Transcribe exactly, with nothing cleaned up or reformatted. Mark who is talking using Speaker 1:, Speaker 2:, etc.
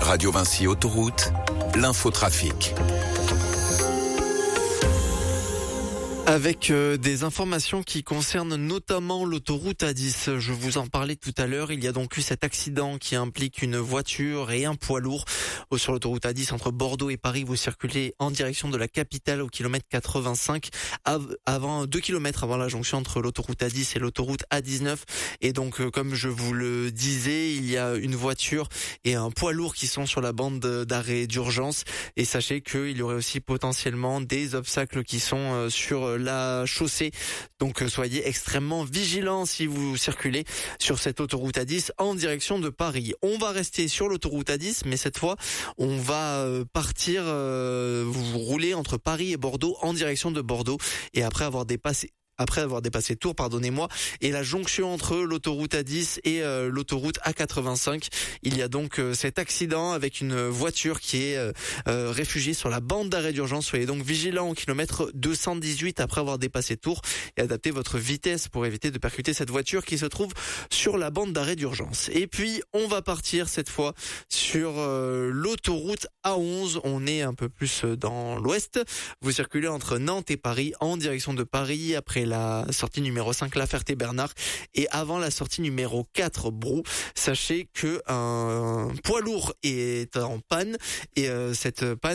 Speaker 1: Radio Vinci Autoroute, l'infotrafic.
Speaker 2: Avec euh, des informations qui concernent notamment l'autoroute A dix. Je vous en parlais tout à l'heure. Il y a donc eu cet accident qui implique une voiture et un poids lourd sur l'autoroute A dix entre Bordeaux et Paris. Vous circulez en direction de la capitale au kilomètre quatre-vingt-cinq, av- avant deux kilomètres avant la jonction entre l'autoroute A dix et l'autoroute A dix-neuf. Et donc, euh, comme je vous le disais, il y a une voiture et un poids lourd qui sont sur la bande d'arrêt d'urgence. Et sachez qu'il y aurait aussi potentiellement des obstacles qui sont euh, sur la chaussée. Donc soyez extrêmement vigilants si vous circulez sur cette autoroute A dix en direction de Paris. On va rester sur l'autoroute A dix, mais cette fois, on va partir, euh, vous rouler entre Paris et Bordeaux en direction de Bordeaux. Et après avoir dépassé Après avoir dépassé Tours, pardonnez-moi, et la jonction entre l'autoroute A dix et euh, l'autoroute A quatre-vingt-cinq, il y a donc euh, cet accident avec une voiture qui est euh, euh, réfugiée sur la bande d'arrêt d'urgence. Soyez donc vigilants au kilomètre deux cent dix-huit après avoir dépassé Tours et adaptez votre vitesse pour éviter de percuter cette voiture qui se trouve sur la bande d'arrêt d'urgence. Et puis, on va partir cette fois sur euh, l'autoroute A onze. On est un peu plus dans l'ouest. Vous circulez entre Nantes et Paris en direction de Paris après la sortie numéro cinq, La Ferté-Bernard, et avant la sortie numéro quatre, Brou. Sachez que un poids lourd est en panne et euh, cette panne